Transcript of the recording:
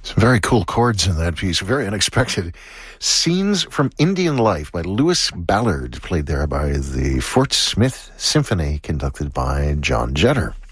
Some very cool chords in that piece, very unexpected. Scenes from Indian Life by Lewis Ballard, played there by the Fort Smith Symphony, conducted by John Jetter.